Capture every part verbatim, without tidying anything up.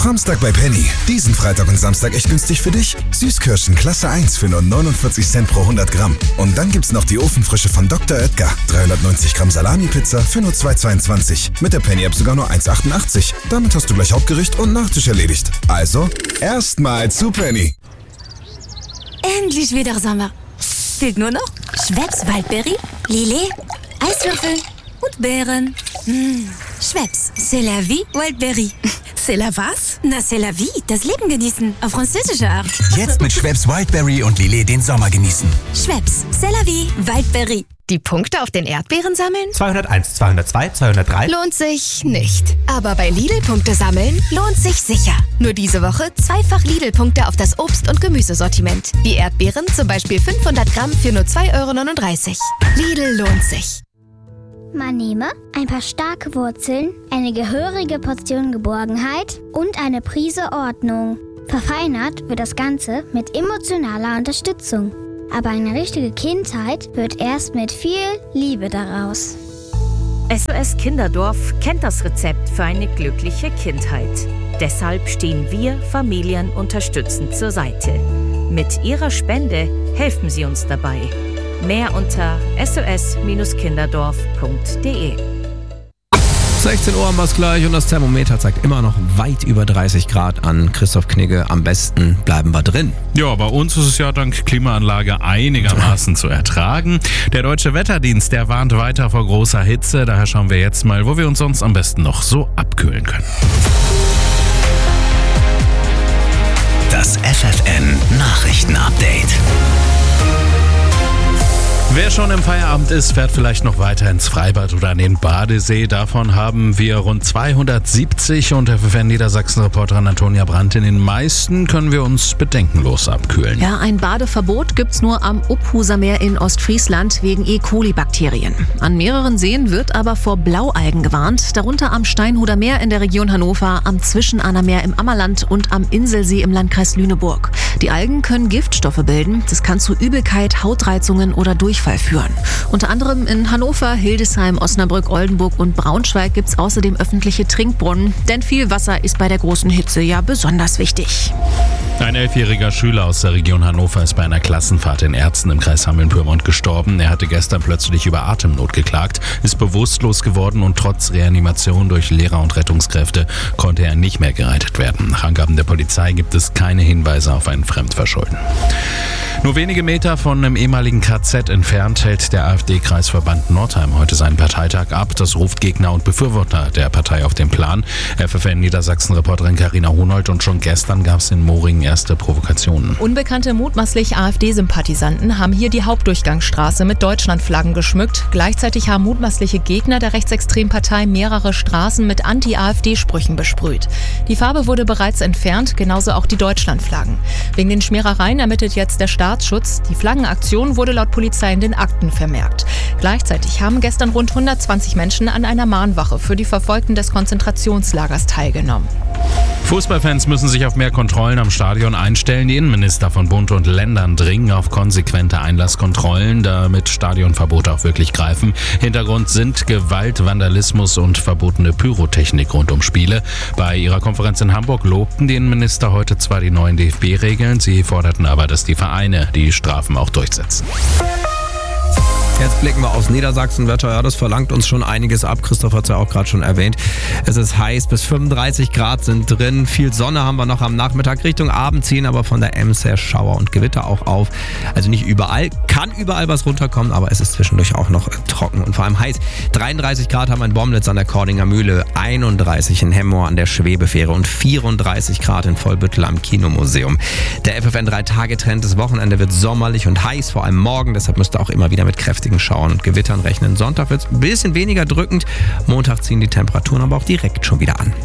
Samstag bei Penny. Diesen Freitag und Samstag echt günstig für dich. Süßkirschen Klasse eins für nur neunundvierzig Cent pro hundert Gramm. Und dann gibt's noch die Ofenfrische von Doktor Oetker. dreihundertneunzig Gramm Salami-Pizza für nur zwei Euro zweiundzwanzig. Mit der Penny-App sogar nur eins Euro achtundachtzig. Damit hast du gleich Hauptgericht und Nachtisch erledigt. Also, erstmal zu Penny. Endlich wieder Sommer. Fehlt nur noch Schweppes Waldberry, Lillet, Eiswürfel und Beeren. Mmh. Schweppes, c'est la vie, Waldberry. C'est la was? Na, c'est la vie, das Leben genießen, auf französische Art. Jetzt mit Schweppes Wildberry und Lillet den Sommer genießen. Schweppes, c'est la vie, Waldberry. Die Punkte auf den Erdbeeren sammeln? zweihunderteins, zweihundertzwei, zweihundertdrei. Lohnt sich nicht. Aber bei Lidl Punkte sammeln lohnt sich sicher. Nur diese Woche zweifach Lidl-Punkte auf das Obst- und Gemüsesortiment. Wie Erdbeeren, zum Beispiel fünfhundert Gramm für nur zwei Euro neununddreißig. Lidl lohnt sich. Man nehme ein paar starke Wurzeln, eine gehörige Portion Geborgenheit und eine Prise Ordnung. Verfeinert wird das Ganze mit emotionaler Unterstützung. Aber eine richtige Kindheit wird erst mit viel Liebe daraus. S O S Kinderdorf kennt das Rezept für eine glückliche Kindheit. Deshalb stehen wir Familien unterstützend zur Seite. Mit Ihrer Spende helfen Sie uns dabei. Mehr unter s o s kinderdorf punkt d e. sechzehn Uhr haben wir es gleich und das Thermometer zeigt immer noch weit über dreißig Grad an. Christoph Knigge, am besten bleiben wir drin. Ja, bei uns ist es ja dank Klimaanlage einigermaßen zu ertragen. Der Deutsche Wetterdienst, der warnt weiter vor großer Hitze. Daher schauen wir jetzt mal, wo wir uns sonst am besten noch so abkühlen können. Das F F N Nachrichten-Update. Wer schon im Feierabend ist, fährt vielleicht noch weiter ins Freibad oder an den Badesee. Davon haben wir rund zweihundertsiebzig und F F N Niedersachsen-Reporterin Antonia Brandt. In den meisten können wir uns bedenkenlos abkühlen. Ja, ein Badeverbot gibt's nur am Uphuser Meer in Ostfriesland wegen E. coli-Bakterien. An mehreren Seen wird aber vor Blaualgen gewarnt, darunter am Steinhuder Meer in der Region Hannover, am Zwischenahner Meer im Ammerland und am Inselsee im Landkreis Lüneburg. Die Algen können Giftstoffe bilden. Das kann zu Übelkeit, Hautreizungen oder Durchfall führen. Unter anderem in Hannover, Hildesheim, Osnabrück, Oldenburg und Braunschweig gibt es außerdem öffentliche Trinkbrunnen, denn viel Wasser ist bei der großen Hitze ja besonders wichtig. Ein elfjähriger Schüler aus der Region Hannover ist bei einer Klassenfahrt in Erzen im Kreis Hameln-Pyrmont gestorben. Er hatte gestern plötzlich über Atemnot geklagt, ist bewusstlos geworden und trotz Reanimation durch Lehrer und Rettungskräfte konnte er nicht mehr gerettet werden. Nach Angaben der Polizei gibt es keine Hinweise auf ein Fremdverschulden. Nur wenige Meter von einem ehemaligen K Z entfernt hält der AfD-Kreisverband Nordheim heute seinen Parteitag ab. Das ruft Gegner und Befürworter der Partei auf den Plan. F F N Niedersachsen-Reporterin Carina Honold, und schon gestern gab es in Moringen erste Provokationen. Unbekannte, mutmaßlich AfD-Sympathisanten haben hier die Hauptdurchgangsstraße mit Deutschlandflaggen geschmückt. Gleichzeitig haben mutmaßliche Gegner der rechtsextremen Partei mehrere Straßen mit Anti-AfD-Sprüchen besprüht. Die Farbe wurde bereits entfernt, genauso auch die Deutschlandflaggen. Wegen den Schmierereien ermittelt jetzt der Staatsschutz. Die Flaggenaktion wurde laut Polizei in den Akten vermerkt. Gleichzeitig haben gestern rund hundertzwanzig Menschen an einer Mahnwache für die Verfolgten des Konzentrationslagers teilgenommen. Fußballfans müssen sich auf mehr Kontrollen am Stadion einstellen. Die Innenminister von Bund und Ländern dringen auf konsequente Einlasskontrollen, damit Stadionverbote auch wirklich greifen. Hintergrund sind Gewalt, Vandalismus und verbotene Pyrotechnik rund um Spiele. Bei ihrer Konferenz in Hamburg lobten die Innenminister heute zwar die neuen D F B-Regeln, sie forderten aber, dass die Vereine die Strafen auch durchsetzen. Jetzt blicken wir aufs Niedersachsenwetter. Ja, das verlangt uns schon einiges ab. Christoph hat es ja auch gerade schon erwähnt. Es ist heiß, bis fünfunddreißig Grad sind drin. Viel Sonne haben wir noch am Nachmittag. Richtung Abend ziehen aber von der Ems her Schauer und Gewitter auch auf. Also nicht überall, kann überall was runterkommen, aber es ist zwischendurch auch noch trocken und vor allem heiß. dreiunddreißig Grad haben wir in Bomlitz an der Kordinger Mühle, einunddreißig in Hemmoor an der Schwebefähre und vierunddreißig Grad in Vollbüttel am Kinomuseum. Der F F N drei Tage Trend des Wochenende wird sommerlich und heiß, vor allem morgen. Deshalb müsst ihr auch immer wieder mit kräftigen Schauern und Gewittern rechnen. Sonntag wird es ein bisschen weniger drückend. Montag ziehen die Temperaturen aber auch direkt schon wieder an.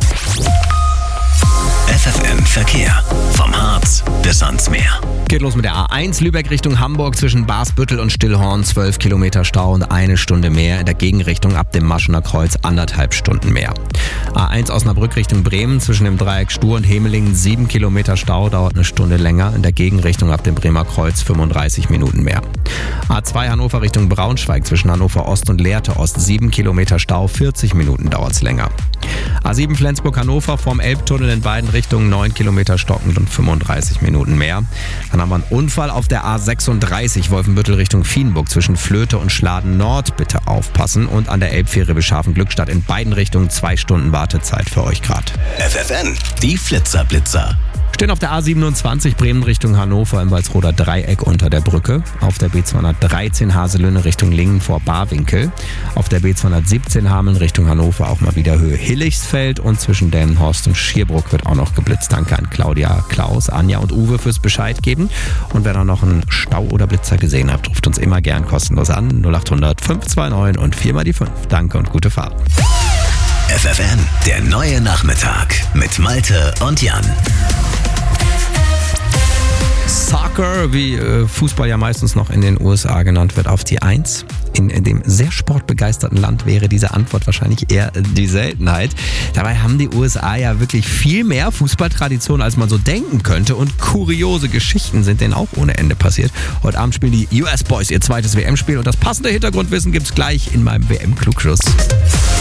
F F N Verkehr. Vom Harz bis ans Meer. Geht los mit der A eins Lübeck Richtung Hamburg zwischen Basbüttel und Stillhorn. zwölf Kilometer Stau und eine Stunde mehr. In der Gegenrichtung ab dem Maschener Kreuz anderthalb Stunden mehr. A eins Osnabrück Richtung Bremen zwischen dem Dreieck Stur und Hemelingen. sieben Kilometer Stau, dauert eine Stunde länger. In der Gegenrichtung ab dem Bremer Kreuz fünfunddreißig Minuten mehr. A zwei Hannover Richtung Braunschweig zwischen Hannover Ost und Lehrte Ost. sieben Kilometer Stau, vierzig Minuten dauert es länger. A sieben Flensburg-Hannover vom Elbtunnel in beiden Richtungen neun Kilometer stockend und fünfunddreißig Minuten mehr. Dann haben wir einen Unfall auf der A sechsunddreißig Wolfenbüttel Richtung Vienburg zwischen Flöte und Schladen Nord. Bitte aufpassen. Und an der Elbfähre Beschhafen-Glückstadt in beiden Richtungen zwei Stunden Wartezeit für euch gerade. F F N, die Flitzer-Blitzer. Stehen auf der A siebenundzwanzig Bremen Richtung Hannover im Walsroder Dreieck unter der Brücke. Auf der B zweihundertdreizehn Haselünne Richtung Lingen vor Barwinkel. Auf der B zweihundertsiebzehn Hameln Richtung Hannover auch mal wieder Höhe Hillichsfeld. Und zwischen Delmenhorst und Schierbruck wird auch noch geblitzt. Danke an Claudia, Klaus, Anja und Uwe fürs Bescheid geben. Und wenn ihr noch einen Stau oder Blitzer gesehen habt, ruft uns immer gern kostenlos an. null acht hundert fünf zwei neun und vier mal die fünf. Danke und gute Fahrt. F F N, der neue Nachmittag mit Malte und Jan. Soccer, wie äh, Fußball ja meistens noch in den U S A genannt wird, auf die Eins. In, in dem sehr sportbegeisterten Land wäre diese Antwort wahrscheinlich eher die Seltenheit. Dabei haben die U S A ja wirklich viel mehr Fußballtradition, als man so denken könnte. Und kuriose Geschichten sind denen auch ohne Ende passiert. Heute Abend spielen die U S Boys ihr zweites W M-Spiel und das passende Hintergrundwissen gibt's gleich in meinem W M-Klugschuss.